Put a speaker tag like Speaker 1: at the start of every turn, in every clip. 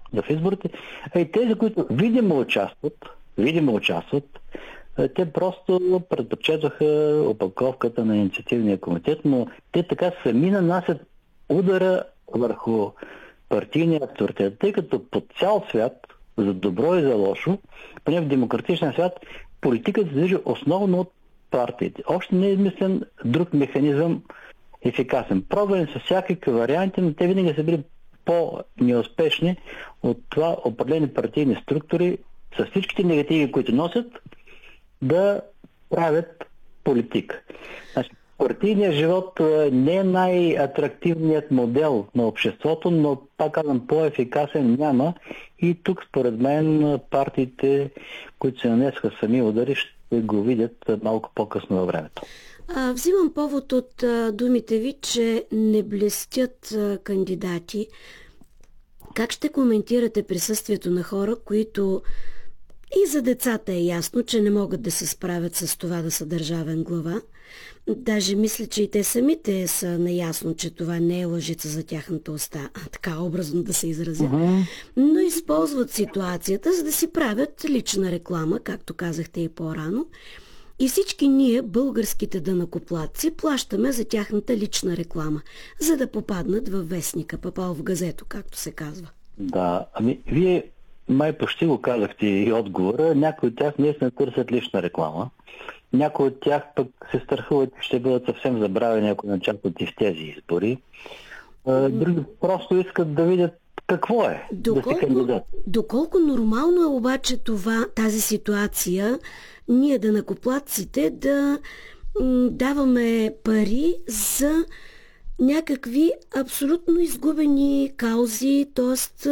Speaker 1: в изборите. И тези, които видимо участват, те просто предпочетоха опаковката на инициативния комитет, но те така сами нанасят удара върху партийния авторитет, тъй като по цял свят, за добро и за лошо, поне в демократичен свят, политиката се движи основно от партиите. Още не е измислен друг механизъм ефикасен. Пробвани са всякакви варианти, но те винаги са били по-неуспешни от това определени партийни структури с всичките негативи, които носят, да правят политика. Значи, партийният живот не е най-атрактивният модел на обществото, но пак казвам, по-ефикасен няма. И тук според мен партиите, които се нанесаха сами удари, ще го видят малко по-късно във времето.
Speaker 2: Взимам повод от думите ви, че не блестят кандидати. Как ще коментирате присъствието на хора, които и за децата е ясно, че не могат да се справят с това да са държавен глава? Даже мисля, че и те самите са наясно, че това не е лъжица за тяхната уста, така образно да се изразя. Но използват ситуацията, за да си правят лична реклама, както казахте и по-рано. И всички ние, българските данъкоплатци, плащаме за тяхната лична реклама, за да попаднат във вестника, попал в газето, както се казва.
Speaker 1: Да, вие май почти го казахте и отговора. Някои от тях наистина търсят лична реклама. Някои от тях пък се страхуват, че ще бъдат съвсем забравени, ако начакват и в тези избори. Други просто искат да видят какво е да се кандидат.
Speaker 2: Доколко нормално е обаче тази ситуация, ние данъкоплатците да даваме пари за някакви абсолютно изгубени каузи, т.е.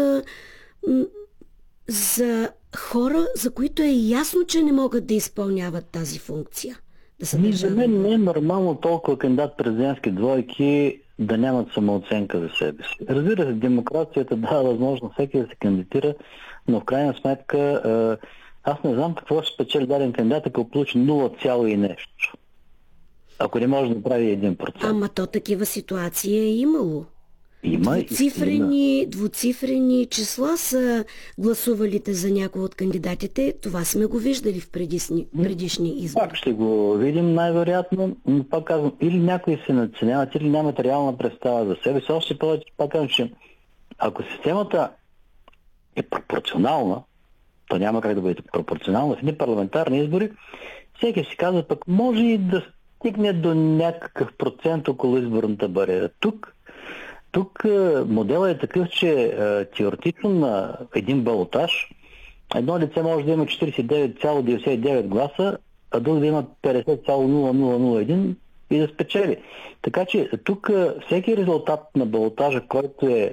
Speaker 2: за хора, за които е ясно, че не могат да изпълняват тази функция.
Speaker 1: За мен не е нормално толкова кандидат-президентски двойки да нямат самооценка за себе си. Разбира се, демокрацията дава възможност всеки да се кандидатира, но в крайна сметка аз не знам какво ще спечели даден кандидат, ако получи 0, и нещо. Ако не може да направи 1%.
Speaker 2: Ама то такива ситуации е имало.
Speaker 1: Има
Speaker 2: двуцифрени числа са гласувалите за някои от кандидатите. Това сме го виждали в предишни избори.
Speaker 1: Пак ще го видим най-вероятно. Пак казвам, или някои се надценяват, или нямат реална представа за себе си. Още повече пак казвам, че ако системата е пропорционална, то няма как да бъде пропорционална в едни парламентарни избори, всеки си казва, пък може и да стигне до някакъв процент около изборната бариера. Тук моделът е такъв, че теоретично на един балотаж едно лице може да има 49,99 гласа, а друг да има 50,0001 и да спечели. Така че тук всеки резултат на балотажа, който е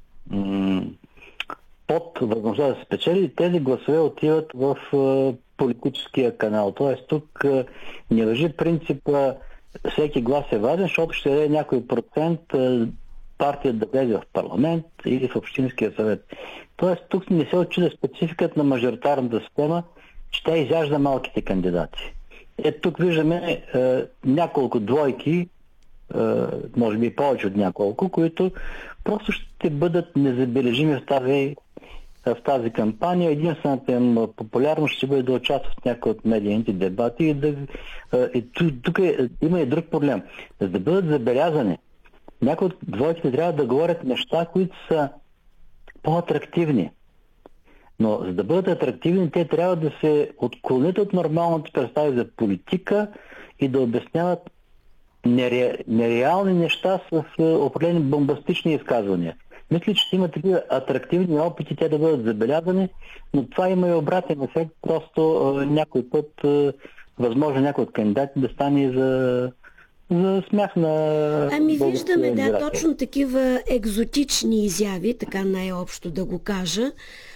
Speaker 1: под възможността да се спечели, тези гласове отиват в политическия канал. Тоест тук не важи принципа всеки глас е важен, защото ще даде някой процент партията да влезе в парламент или в общинския съвет. Тоест тук не се отчита спецификата на мажоритарната система, че тя изяжда малките кандидати. Тук виждаме няколко двойки, може би повече от няколко, които просто ще бъдат незабележими в тази кампания. Единствената им популярност ще бъде да участват в някои от медийните дебати. Тук има и друг проблем. За да бъдат забелязани, някои от двойките трябва да говорят неща, които са по-атрактивни. Но за да бъдат атрактивни, те трябва да се отклонят от нормалната представа за политика и да обясняват нереални неща с определени бомбастични изказвания. Мисля, че има такива атрактивни опити те да бъдат забелязани, но това има и обратен ефект. Просто някой път възможно някой от кандидати да стане за смях на...
Speaker 2: Виждаме, точно такива екзотични изяви, така най-общо да го кажа,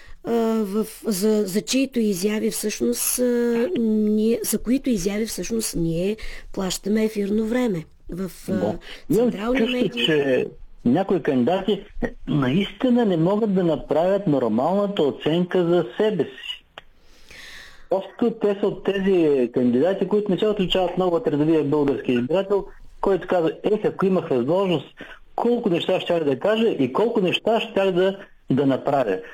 Speaker 2: за чието изяви всъщност ние плащаме ефирно време в централни медии.
Speaker 1: Че някои кандидати наистина не могат да направят нормалната оценка за себе си. Просто те са от тези кандидати, които не се отличават много от редовия български избирател, който казва, ако имах възможност, колко неща ще да кажа и колко неща ще да направя.